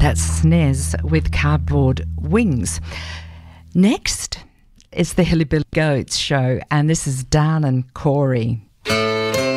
That's Snez with Cardboard Wings. Next is the Hillybilly Goats show, and this is Dan and Corey.